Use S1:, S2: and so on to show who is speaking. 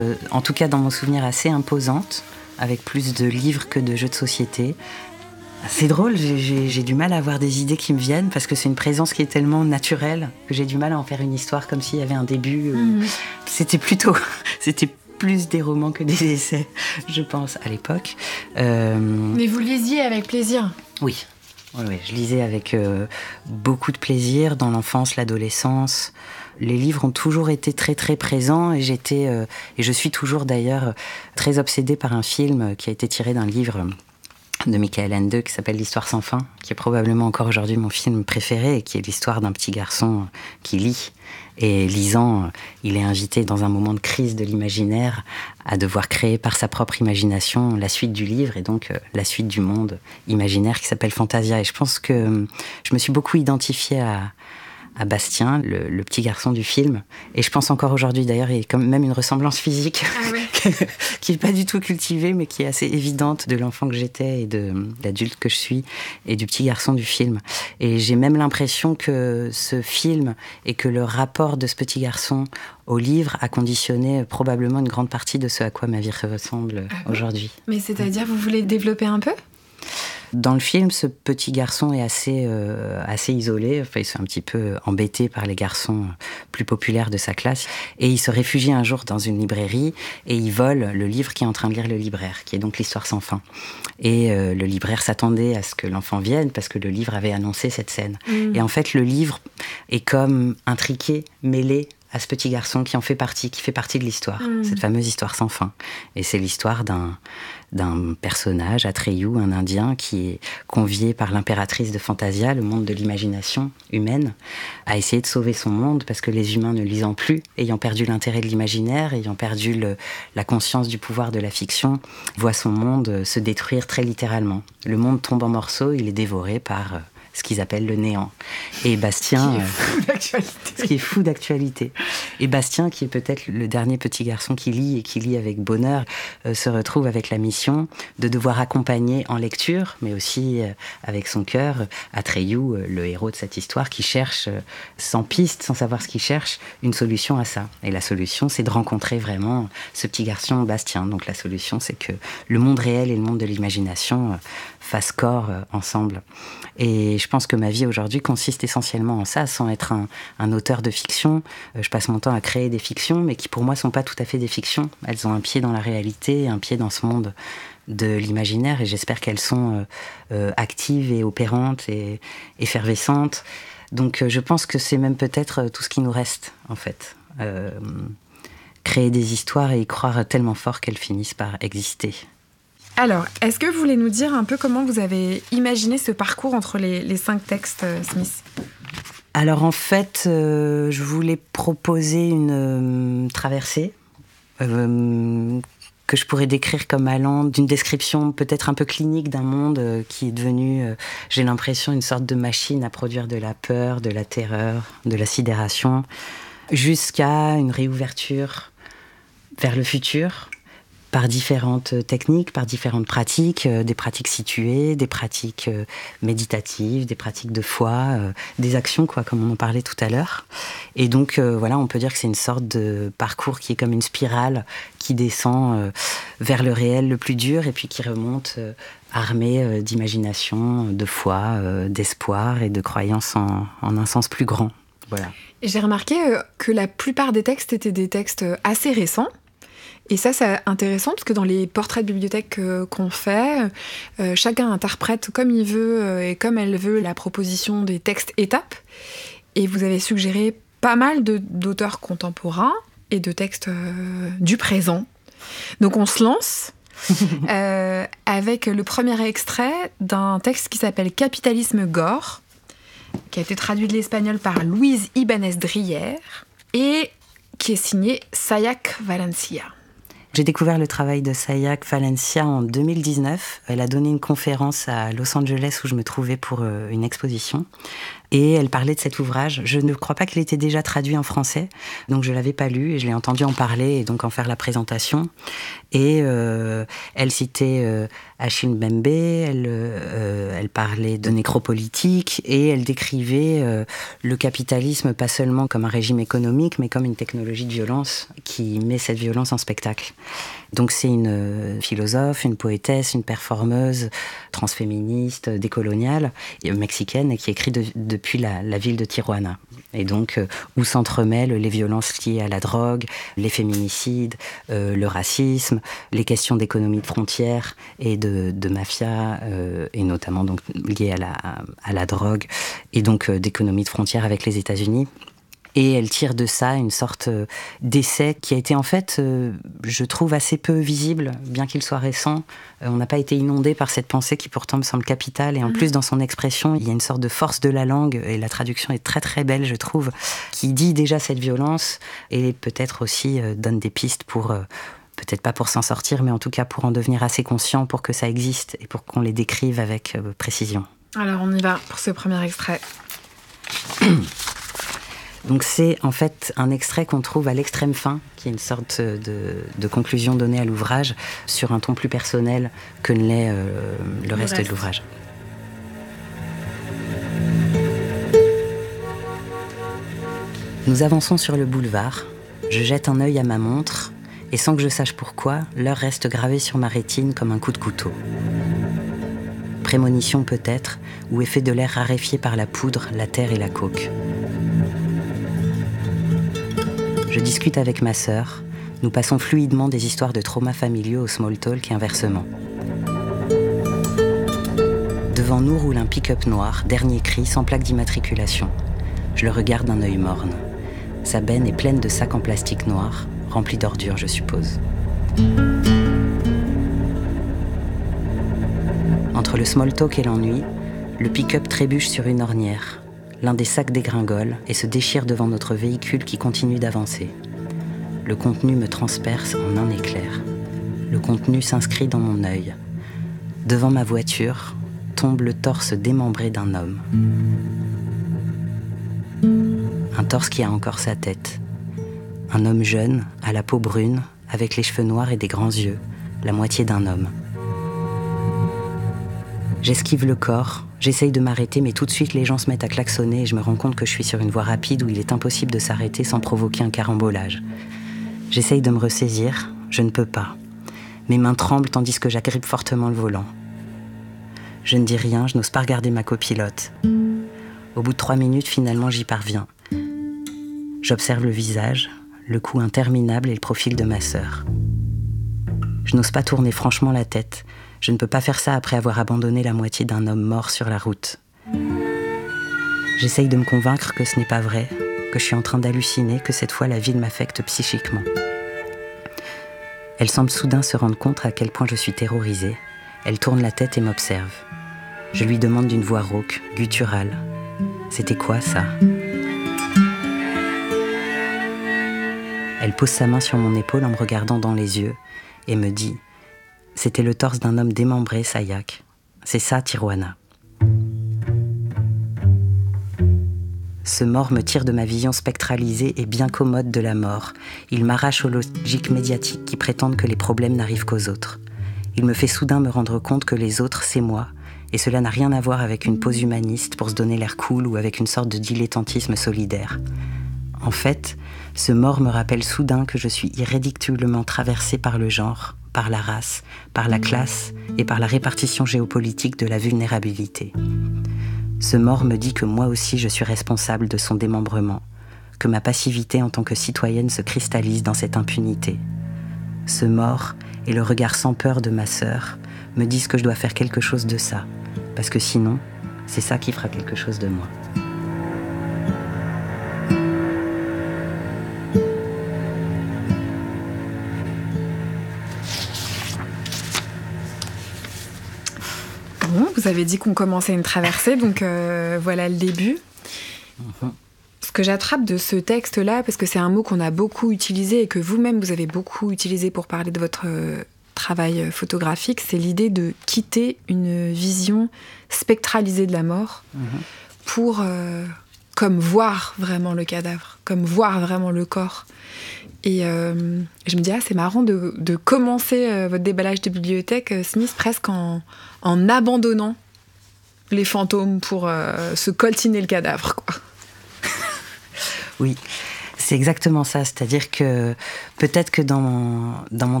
S1: En tout cas, dans mon souvenir, assez imposante, avec plus de livres que de jeux de société. C'est drôle, j'ai du mal à avoir des idées qui me viennent parce que c'est une présence qui est tellement naturelle que j'ai du mal à en faire une histoire comme s'il y avait un début. C'était plus des romans que des essais, je pense, à l'époque.
S2: Mais vous lisiez avec plaisir?
S1: Oui, je lisais avec beaucoup de plaisir dans l'enfance, l'adolescence. Les livres ont toujours été très très présents et je suis toujours d'ailleurs très obsédée par un film qui a été tiré d'un livre de Michael Ende qui s'appelle L'Histoire sans fin, qui est probablement encore aujourd'hui mon film préféré et qui est l'histoire d'un petit garçon qui lit. Et lisant, il est invité dans un moment de crise de l'imaginaire à devoir créer par sa propre imagination la suite du livre et donc la suite du monde imaginaire qui s'appelle Fantasia. Et je pense que je me suis beaucoup identifiée à Bastien, le petit garçon du film. Et je pense encore aujourd'hui, d'ailleurs, il y a quand même une ressemblance physique qui n'est pas du tout cultivée, mais qui est assez évidente de l'enfant que j'étais et de l'adulte que je suis et du petit garçon du film. Et j'ai même l'impression que ce film et que le rapport de ce petit garçon au livre a conditionné probablement une grande partie de ce à quoi ma vie ressemble aujourd'hui.
S2: Mais c'est-à-dire, vous voulez développer un peu ?
S1: Dans le film, ce petit garçon est assez isolé. Enfin, il se fait un petit peu embêté par les garçons plus populaires de sa classe. Et il se réfugie un jour dans une librairie et il vole le livre qui est en train de lire le libraire, qui est donc L'Histoire sans fin. Et le libraire s'attendait à ce que l'enfant vienne parce que le livre avait annoncé cette scène. Et en fait, le livre est comme intriqué, mêlé à ce petit garçon qui fait partie de l'histoire, cette fameuse histoire sans fin. Et c'est l'histoire d'un personnage, Atreyu, un Indien, qui est convié par l'impératrice de Fantasia, le monde de l'imagination humaine, à essayer de sauver son monde parce que les humains ne lisant plus, ayant perdu l'intérêt de l'imaginaire, ayant perdu la conscience du pouvoir de la fiction, voient son monde se détruire très littéralement. Le monde tombe en morceaux, il est dévoré par ce qu'ils appellent le néant. Et Bastien... Ce qui est fou d'actualité. Et Bastien, qui est peut-être le dernier petit garçon qui lit avec bonheur, se retrouve avec la mission de devoir accompagner en lecture, mais aussi avec son cœur, Atreyu, le héros de cette histoire, qui cherche, sans piste, sans savoir ce qu'il cherche, une solution à ça. Et la solution, c'est de rencontrer vraiment ce petit garçon Bastien. Donc la solution, c'est que le monde réel et le monde de l'imagination fassent corps ensemble. Et je pense que ma vie aujourd'hui consiste essentiellement en ça, sans être un auteur de fiction. Je passe mon temps à créer des fictions, mais qui pour moi sont pas tout à fait des fictions. Elles ont un pied dans la réalité, un pied dans ce monde de l'imaginaire, et j'espère qu'elles sont actives et opérantes et effervescentes. Donc je pense que c'est même peut-être tout ce qui nous reste, en fait. Créer des histoires et y croire tellement fort qu'elles finissent par exister.
S2: Alors, est-ce que vous voulez nous dire un peu comment vous avez imaginé ce parcours entre les 5 textes, Smith ?
S1: Alors en fait, je voulais proposer une traversée que je pourrais décrire comme allant d'une description peut-être un peu clinique d'un monde qui est devenu, j'ai l'impression, une sorte de machine à produire de la peur, de la terreur, de la sidération, jusqu'à une réouverture vers le futur, par différentes techniques, par différentes pratiques, des pratiques situées, des pratiques méditatives, des pratiques de foi, des actions, comme on en parlait tout à l'heure. Et donc, voilà, on peut dire que c'est une sorte de parcours qui est comme une spirale qui descend vers le réel le plus dur et puis qui remonte armé d'imagination, de foi, d'espoir et de croyance en un sens plus grand. Voilà.
S2: J'ai remarqué que la plupart des textes étaient des textes assez récents. Et ça, c'est intéressant parce que dans les portraits de bibliothèque qu'on fait, chacun interprète comme il veut et comme elle veut la proposition des textes étapes. Et vous avez suggéré pas mal d'auteurs contemporains et de textes du présent. Donc on se lance avec le premier extrait d'un texte qui s'appelle « Capitalisme gore », qui a été traduit de l'espagnol par Louise Ibanez Drier et qui est signé Sayak Valencia.
S1: J'ai découvert le travail de Sayak Valencia en 2019. Elle a donné une conférence à Los Angeles où je me trouvais pour une exposition. Et elle parlait de cet ouvrage. Je ne crois pas qu'il était déjà traduit en français, donc je ne l'avais pas lu et je l'ai entendu en parler et donc en faire la présentation. Et elle citait Achille Mbembe, elle parlait de nécropolitique et elle décrivait le capitalisme pas seulement comme un régime économique, mais comme une technologie de violence qui met cette violence en spectacle. Donc c'est une philosophe, une poétesse, une performeuse transféministe, décoloniale, mexicaine, et qui écrit depuis la ville de Tijuana. Et donc où s'entremêlent les violences liées à la drogue, les féminicides, le racisme, les questions d'économie de frontières et de mafia, et notamment donc liées à la drogue, et donc d'économie de frontières avec les États-Unis. Et elle tire de ça une sorte d'essai qui a été en fait, je trouve, assez peu visible, bien qu'il soit récent. On n'a pas été inondé par cette pensée qui pourtant me semble capitale. Et en plus, dans son expression, il y a une sorte de force de la langue, et la traduction est très très belle, je trouve, qui dit déjà cette violence et peut-être aussi donne des pistes pour... peut-être pas pour s'en sortir, mais en tout cas pour en devenir assez conscient pour que ça existe et pour qu'on les décrive avec précision.
S2: Alors on y va pour ce premier extrait.
S1: Donc c'est en fait un extrait qu'on trouve à l'extrême fin, qui est une sorte de conclusion donnée à l'ouvrage sur un ton plus personnel que ne l'est le reste de l'ouvrage. Nous avançons sur le boulevard, je jette un œil à ma montre et sans que je sache pourquoi, l'heure reste gravée sur ma rétine comme un coup de couteau. Prémonition peut-être, ou effet de l'air raréfié par la poudre, la terre et la coke. Je discute avec ma sœur. Nous passons fluidement des histoires de traumas familiaux au small talk et inversement. Devant nous roule un pick-up noir, dernier cri, sans plaque d'immatriculation. Je le regarde d'un œil morne. Sa benne est pleine de sacs en plastique noir, remplis d'ordures, je suppose. Entre le small talk et l'ennui, le pick-up trébuche sur une ornière. L'un des sacs dégringole et se déchire devant notre véhicule qui continue d'avancer. Le contenu me transperce en un éclair. Le contenu s'inscrit dans mon œil. Devant ma voiture, tombe le torse démembré d'un homme. Un torse qui a encore sa tête. Un homme jeune, à la peau brune, avec les cheveux noirs et des grands yeux, la moitié d'un homme. J'esquive le corps, j'essaye de m'arrêter, mais tout de suite les gens se mettent à klaxonner et je me rends compte que je suis sur une voie rapide où il est impossible de s'arrêter sans provoquer un carambolage. J'essaye de me ressaisir, je ne peux pas. Mes mains tremblent tandis que j'agrippe fortement le volant. Je ne dis rien, je n'ose pas regarder ma copilote. Au bout de 3 minutes, finalement, j'y parviens. J'observe le visage, le cou interminable et le profil de ma sœur. Je n'ose pas tourner franchement la tête. Je ne peux pas faire ça après avoir abandonné la moitié d'un homme mort sur la route. J'essaye de me convaincre que ce n'est pas vrai, que je suis en train d'halluciner, que cette fois la ville m'affecte psychiquement. Elle semble soudain se rendre compte à quel point je suis terrorisée. Elle tourne la tête et m'observe. Je lui demande d'une voix rauque, gutturale. C'était quoi ça ? Elle pose sa main sur mon épaule en me regardant dans les yeux et me dit « C'était le torse d'un homme démembré, Sayak. C'est ça, Tijuana. » Ce mort me tire de ma vision spectralisée et bien commode de la mort. Il m'arrache aux logiques médiatiques qui prétendent que les problèmes n'arrivent qu'aux autres. Il me fait soudain me rendre compte que les autres, c'est moi, et cela n'a rien à voir avec une pose humaniste pour se donner l'air cool ou avec une sorte de dilettantisme solidaire. En fait, ce mort me rappelle soudain que je suis irréductiblement traversée par le genre, par la race, par la classe et par la répartition géopolitique de la vulnérabilité. Ce mort me dit que moi aussi je suis responsable de son démembrement, que ma passivité en tant que citoyenne se cristallise dans cette impunité. Ce mort et le regard sans peur de ma sœur me disent que je dois faire quelque chose de ça, parce que sinon, c'est ça qui fera quelque chose de moi.
S2: Vous avez dit qu'on commençait une traversée, donc voilà le début. Ce que j'attrape de ce texte-là, parce que c'est un mot qu'on a beaucoup utilisé et que vous-même vous avez beaucoup utilisé pour parler de votre travail photographique, c'est l'idée de quitter une vision spectralisée de la mort pour comme voir vraiment le cadavre, comme voir vraiment le corps. Et je me dis, c'est marrant de commencer votre déballage de bibliothèque, Smith, presque en abandonnant les fantômes pour se coltiner le cadavre, quoi.
S1: Oui, c'est exactement ça. C'est-à-dire que peut-être que dans mon